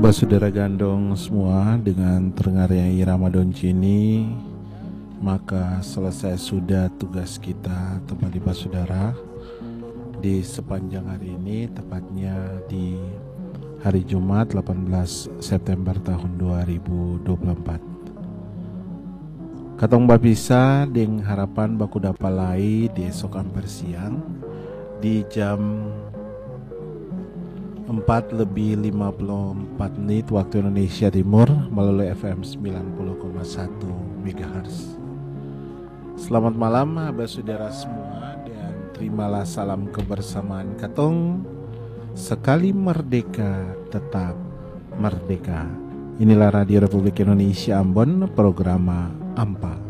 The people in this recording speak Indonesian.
Saudara gandong semua, dengan terdengarnya irama doncini, maka selesai sudah tugas kita tempat di saudara di sepanjang hari ini, tepatnya di hari Jumat 18 September tahun 2024. Katong bapisa deng harapan baku dapalai di esok hampir siang di jam 4:54 waktu Indonesia Timur melalui FM 90,1 MHz. Selamat malam saudara semua, dan terimalah salam kebersamaan katong. Sekali merdeka tetap merdeka. Inilah Radio Republik Indonesia Ambon, program AMPA.